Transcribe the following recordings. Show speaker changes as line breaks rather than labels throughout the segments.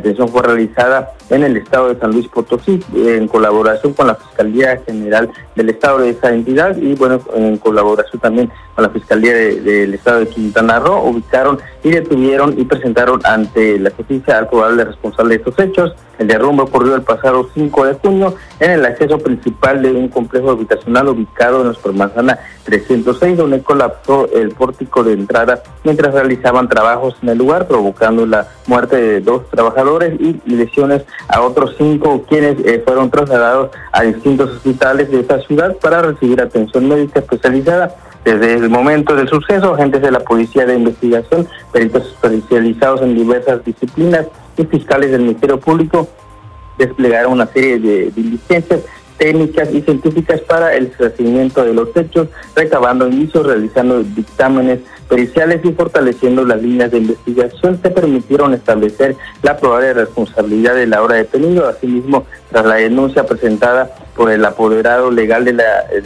detención fue realizada en el estado de San Luis Potosí, en colaboración con la Fiscalía General del estado de esa entidad y bueno, en colaboración también con la Fiscalía del estado de Quintana Roo, ubicaron y detuvieron y presentaron ante la justicia al probable responsable de estos hechos. El derrumbe ocurrió el pasado 5 de junio en el acceso principal de un complejo habitacional ubicado en la Supermanzana 306, donde colapsó el pórtico de entrada mientras realizaban trabajos en el lugar, provocando la muerte de 2 trabajadores y lesiones a otros 5, quienes fueron trasladados a distintos hospitales de esta ciudad para recibir atención médica especializada. Desde el momento del suceso, agentes de la Policía de Investigación, peritos especializados en diversas disciplinas y fiscales del Ministerio Público desplegaron una serie de diligencias técnicas y científicas para el esclarecimiento de los hechos, recabando indicios, realizando dictámenes periciales y fortaleciendo las líneas de investigación que permitieron establecer la probable responsabilidad del ahora detenido. Asimismo, tras la denuncia presentada por el apoderado legal de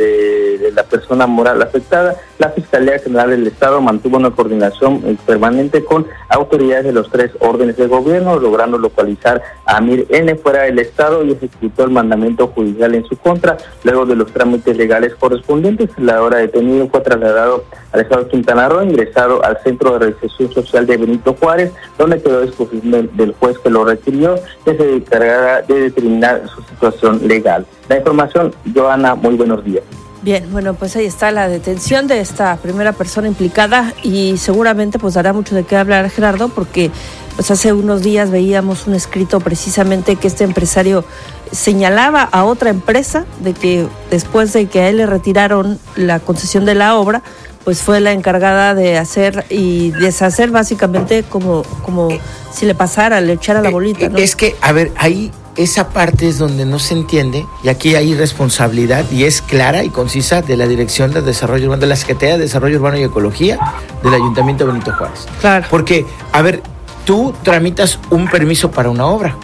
la persona moral afectada, la Fiscalía General del Estado mantuvo una coordinación permanente con autoridades de los 3 órdenes de gobierno, logrando localizar a Amir N. fuera del Estado y ejecutó el mandamiento judicial en su contra. Luego de los trámites legales correspondientes, el ahora detenido fue trasladado al Estado de Quintana Roo, ingresado al Centro de Reinserción Social de Benito Juárez, donde quedó a disposición del juez que lo requirió, que se encargará de determinar su situación legal. La información, Joana, muy buenos días.
Bien, bueno, pues ahí está la detención de esta primera persona implicada y seguramente pues dará mucho de qué hablar, Gerardo, porque pues hace unos días veíamos un escrito precisamente que este empresario señalaba a otra empresa de que después de que a él le retiraron la concesión de la obra, pues fue la encargada de hacer y deshacer básicamente como si le pasara, le echara la bolita, ¿no?
Es que, a ver, ahí esa parte es donde no se entiende y aquí hay responsabilidad y es clara y concisa de la Dirección de Desarrollo Urbano, de la Secretaría de Desarrollo Urbano y Ecología del Ayuntamiento de Benito Juárez.
Claro.
Porque, a ver, tú tramitas un permiso para una obra.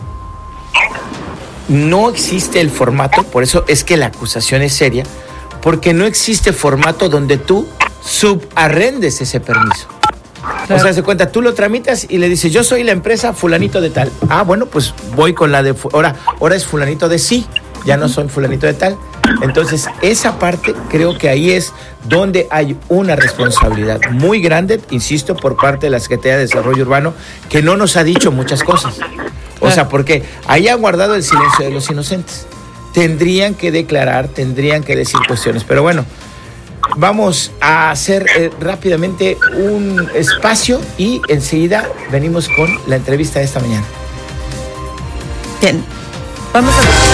No existe el formato, por eso es que la acusación es seria, porque no existe formato donde tú subarrendes ese permiso. Claro. O sea, se cuenta, tú lo tramitas y le dices, yo soy la empresa fulanito de tal. Ah, bueno, pues voy con la de... Ahora es fulanito de sí, ya no soy fulanito de tal. Entonces, esa parte creo que ahí es donde hay una responsabilidad muy grande, insisto, por parte de la Secretaría de Desarrollo Urbano, que no nos ha dicho muchas cosas. O sea, porque ahí han guardado el silencio de los inocentes. Tendrían que declarar, tendrían que decir cuestiones, pero bueno, vamos a hacer rápidamente un espacio y enseguida venimos con la entrevista de esta mañana.
Bien, vamos a...